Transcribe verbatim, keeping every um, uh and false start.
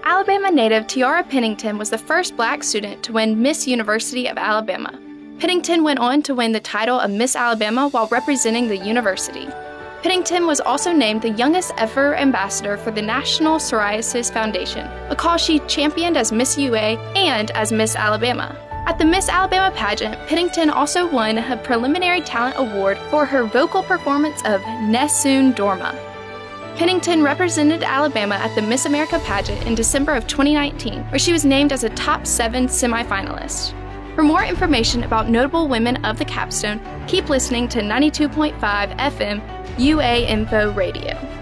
Alabama native Tiara Pennington was the first black student to win Miss University of Alabama. Pennington went on to win the title of Miss Alabama while representing the university. Pennington was also named the youngest ever ambassador for the National Psoriasis Foundation, a cause she championed as Miss U A and as Miss Alabama. At the Miss Alabama pageant, Pennington also won a preliminary talent award for her vocal performance of Nessun Dorma. Pennington represented Alabama at the Miss America pageant in December of twenty nineteen, where she was named as a top seven semifinalist. For more information about notable women of the capstone, keep listening to ninety-two point five F M U A Info Radio.